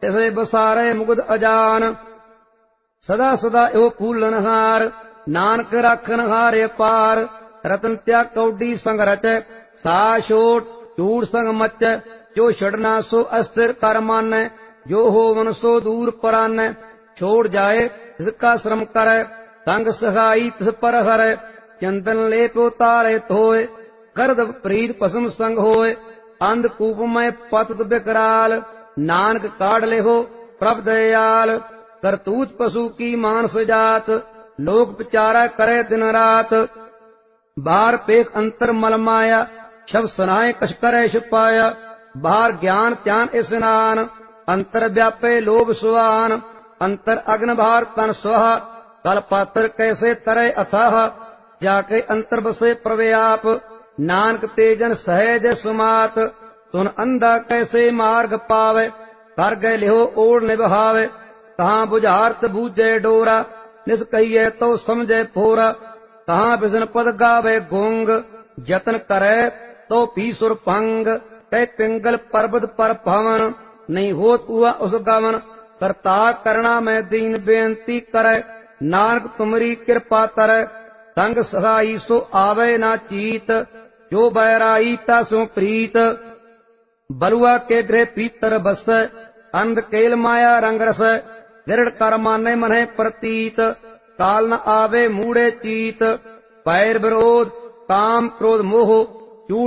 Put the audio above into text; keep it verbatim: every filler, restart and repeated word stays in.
तिसे बसारे मुगद अजान। सदा सदा एहो फूलनहार नानक राखनहार अपार। रतन त्याग कौडी संग रच सा छोट चूड़ संग मच। जो छड़ना सो अस्थिर कर मानै जो होवन सो दूर परानै। छोड़ जाए तिसका श्रम करे संग सहाई तिस पर हरै। चंदन लेप उतारे धोए करद प्रीत पसम संग होए। अंधकूप में पतत बिकराल नानक काढ़ लेहो प्रभ दयाल। करतूत पशु की मानस जात लोक विचारा करे दिन रात। बाहर पेख अंतर मल माया शब सनाए कछ करे छुपाया। बाहर ज्ञान त्यान स्नान अंतर व्यापे लोभ सुहान। अंतर अग्न बाहर तन स्वाहा कल पात्र कैसे तरे अथाह। जाके अंतर बसे प्रव्याप नानक तेजन सहज सुमात। सुन अंधा कैसे मार्ग पावे कर गए लिहो ओढ़ निभावे। कहाँ बुझारत बूझे डोरा निस कहिए तो समझे फोरा। कहाँ बिसन पद गावे गुंग जतन करे तो पी सुर भंग। कह पिंगल पर्वत पर भवन नहीं होत हुआ उस गवन। करता करना में दीन बेनती करे नानक तुमरी कृपा तरै। संग सहाई सो आवे ना चीत जो बैराई ता सो प्रीत। बलुआ के गृह पीतर बस अंध केल माया रंग रस। गिरड़ कर माने मने प्रतीत काल न आवे मूढ़े चीत। पैर विरोध काम क्रोध मोह